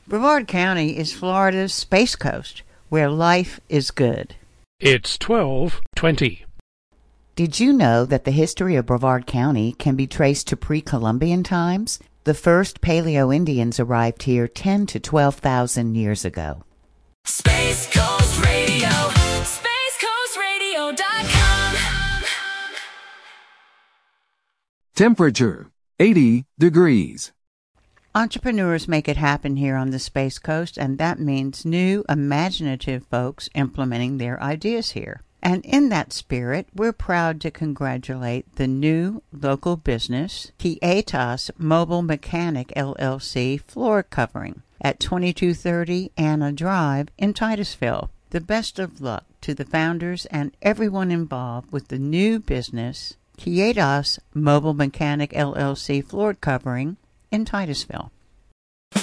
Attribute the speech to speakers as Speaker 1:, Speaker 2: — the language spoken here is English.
Speaker 1: Brevard County is Florida's Space Coast, where life is good.
Speaker 2: It's 12:20.
Speaker 1: Did you know that the history of Brevard County can be traced to pre-Columbian times? The first Paleo-Indians arrived here 10 to 12,000 years ago.
Speaker 3: Space Coast Radio, spacecoastradio.com.
Speaker 4: Temperature, 80 degrees.
Speaker 1: Entrepreneurs make it happen here on the Space Coast, and that means new, imaginative folks implementing their ideas here. And in that spirit, we're proud to congratulate the new local business, Quietas Mobile Mechanic LLC floor covering at 2230 Anna Drive in Titusville. The best of luck to the founders and everyone involved with the new business, Quietas Mobile Mechanic LLC floor covering in Titusville.